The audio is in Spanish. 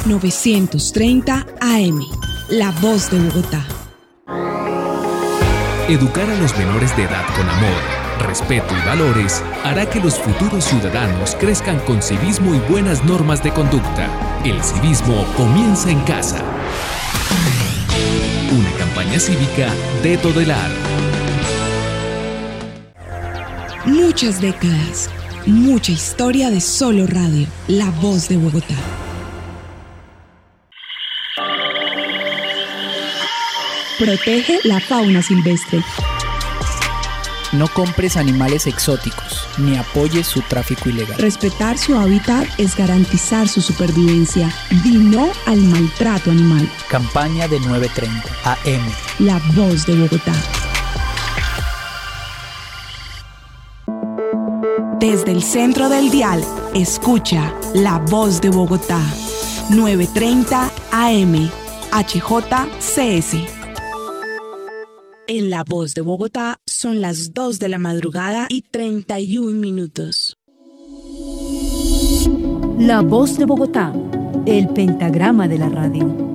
930 AM, La Voz de Bogotá. Educar a los menores de edad con amor, respeto y valores hará que los futuros ciudadanos crezcan con civismo y buenas normas de conducta. El civismo comienza en casa. Una campaña cívica de Todelar. Muchas décadas, mucha historia de Solo Radio, La Voz de Bogotá. Protege la fauna silvestre. No compres animales exóticos, ni apoyes su tráfico ilegal. Respetar su hábitat es garantizar su supervivencia. Di no al maltrato animal. Campaña de 930 AM. La Voz de Bogotá. Desde el centro del dial, escucha La Voz de Bogotá. 930 AM. HJCS. En La Voz de Bogotá son las 2 de la madrugada y 31 minutos. La Voz de Bogotá, el pentagrama de la radio.